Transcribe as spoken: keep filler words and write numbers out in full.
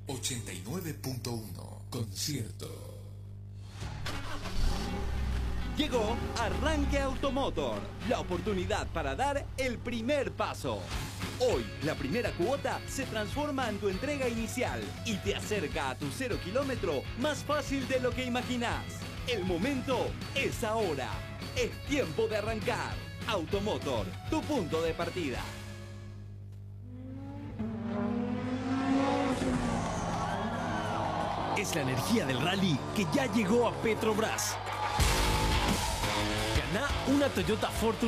ochenta y nueve punto uno. Concierto. Llegó Arranque Automotor, la oportunidad para dar el primer paso. Hoy, la primera cuota se transforma en tu entrega inicial y te acerca a tu cero kilómetro más fácil de lo que imaginás. El momento es ahora. Es tiempo de arrancar. Automotor, tu punto de partida. Es la energía del rally que ya llegó a Petrobras. Gana una Toyota Fortune